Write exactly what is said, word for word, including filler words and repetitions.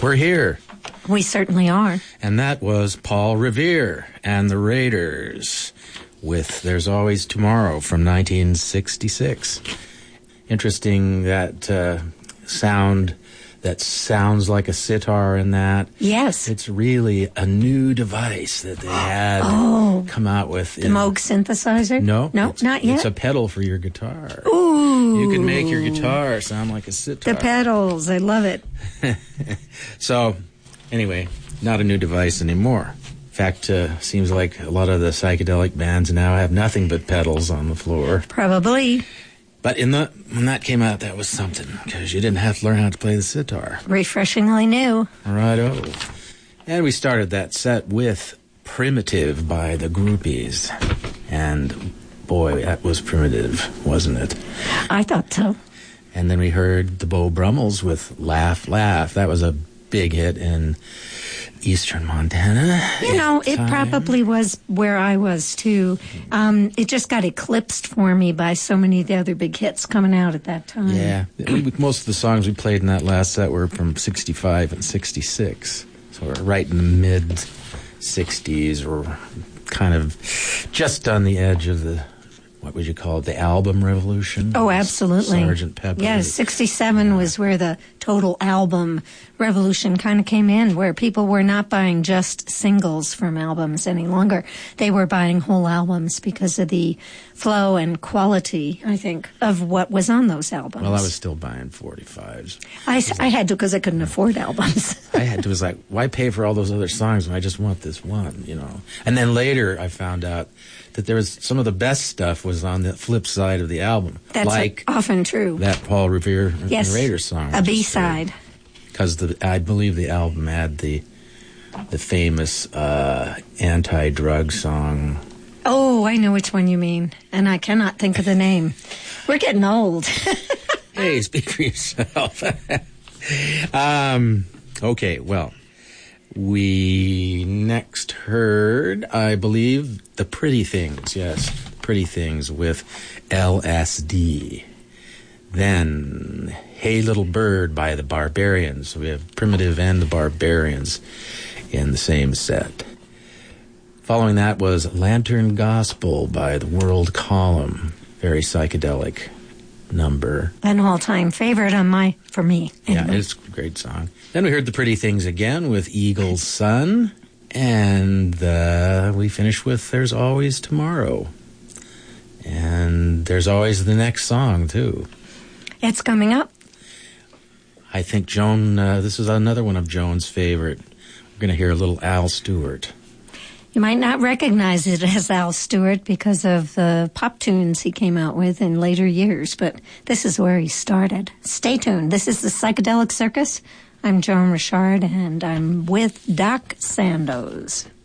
We're here. We certainly are. And that was Paul Revere and the Raiders with There's Always Tomorrow from nineteen sixty-six. Interesting that uh, sound that sounds like a sitar in that. Yes. It's really a new device that they had oh, come out with. The Moog synthesizer? No. No, not yet. It's a pedal for your guitar. Ooh. You can make your guitar sound like a sitar. The pedals. I love it. So, anyway, not a new device anymore. In fact, uh, seems like a lot of the psychedelic bands now have nothing but pedals on the floor. Probably. But in the when that came out, that was something, because you didn't have to learn how to play the sitar. Refreshingly new. Righto. And we started that set with Primitive by the Groupies. And boy, that was primitive, wasn't it? I thought so. And then we heard the Beau Brummels with Laugh, Laugh. That was a big hit in eastern Montana. You know, it time. probably was where I was, too. Um, it just got eclipsed for me by so many of the other big hits coming out at that time. Yeah. Most of the songs we played in that last set were from sixty-five and sixty-six. So we're right in the mid-sixties, or kind of just on the edge of the, what would you call it, the album revolution? Oh, absolutely. Sergeant Pepper. Yeah, sixty-seven yeah. was where the total album revolution kind of came in, where people were not buying just singles from albums any longer. They were buying whole albums because of the flow and quality, I think, of what was on those albums. Well, I was still buying forty-fives. I, I had to because I couldn't afford albums. I had to. It was like, why pay for all those other songs when I just want this one, you know? And then later I found out that there was some of the best stuff was on the flip side of the album. That's like often true. That Paul Revere yes, and Raiders song. A B-side. Because the I believe the album had the the famous uh, anti-drug song. Oh, I know which one you mean, and I cannot think of the name. We're getting old. Hey, speak for yourself. um, okay, well, we next heard, I believe, The Pretty Things. Yes, Pretty Things with L S D. Then, Hey Little Bird by the Barbarians. So we have Primitive and the Barbarians in the same set. Following that was Lantern Gospel by the World Column. Very psychedelic number. An all-time favorite on my, for me. Anyway. Yeah, it's a great song. Then we heard The Pretty Things again with Eagle's Son. And uh, we finished with There's Always Tomorrow. And there's always the next song, too. It's coming up. I think Joan, uh, this is another one of Joan's favorite. We're going to hear a little Al Stewart. You might not recognize it as Al Stewart because of the pop tunes he came out with in later years, but this is where he started. Stay tuned. This is the Psychedelic Circus. I'm Joan Richard, and I'm with Doc Sandoz.